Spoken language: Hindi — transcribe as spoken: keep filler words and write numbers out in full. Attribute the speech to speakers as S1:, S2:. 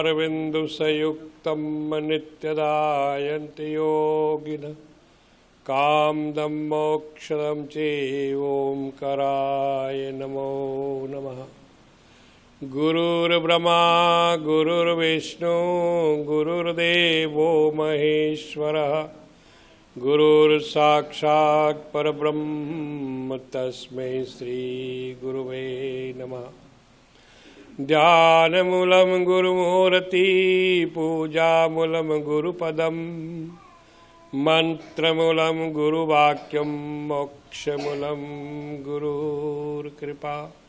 S1: अरविन्दुसयुक्तं नित्यदायन्ति योगिनः कामदं मोक्षदं चैवोंकाराय नमो नमः। गुरुर्ब्रह्मा गुरुर्विष्णु गुरुर्देवो महेश्वरः गुरुर्साक्षात् परब्रह्म तस्मै श्री गुरुवे नमः। ध्यानमूलं गुरुमूर्ति पूजामूलं गुरुपदं मंत्रमूलं गुरुवाक्यं मोक्षमूलं गुरुर्कृपा।